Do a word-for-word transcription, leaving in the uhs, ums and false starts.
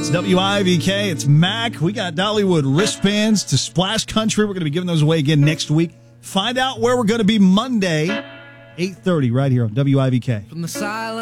W I V K, it's Mac. We got Dollywood wristbands to Splash Country. We're going to be giving those away again next week. Find out where we're going to be Monday, eight thirty, right here on W I V K. From the silence.